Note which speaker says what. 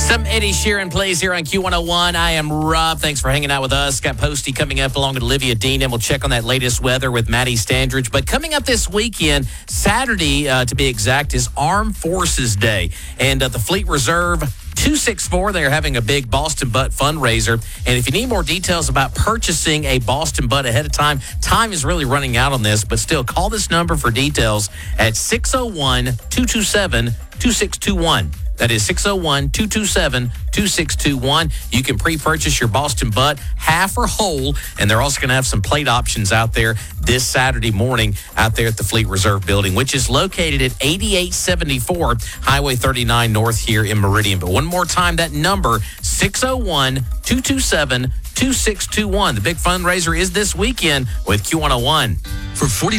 Speaker 1: Some Eddie Sheeran plays here on Q101. I am Rob. Thanks for hanging out with us. Got Posty coming up along with Olivia Dean, and we'll check on that latest weather with Maddie Standridge. But coming up this weekend, Saturday to be exact, is Armed Forces Day. And the Fleet Reserve 264, they're having a big Boston Butt fundraiser. And if you need more details about purchasing a Boston Butt ahead of time is really running out on this, but still call this number for details at 601-227-2621. That is 601-227-2621. You can pre-purchase your Boston Butt, half or whole, and they're also going to have some plate options out there this Saturday morning out there at the Fleet Reserve Building, which is located at 8874 Highway 39 North here in Meridian. But one more time, that number, 601-227-2621. The big fundraiser is this weekend with Q101.
Speaker 2: For 40